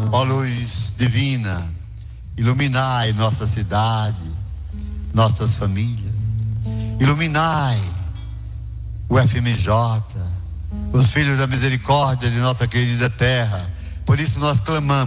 Ó luz divina, iluminai nossa cidade, nossas famílias. Iluminai o FMJ, os filhos da misericórdia de nossa querida terra. Por isso nós clamamos.